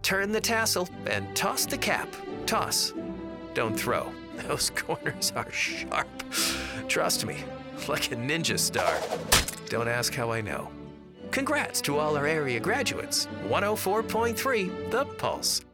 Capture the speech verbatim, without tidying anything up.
turn the tassel and toss the cap. Toss. Don't throw. Those corners are sharp. Trust me, like a ninja star. Don't ask how I know. Congrats to all our area graduates. one oh four point three The Pulse.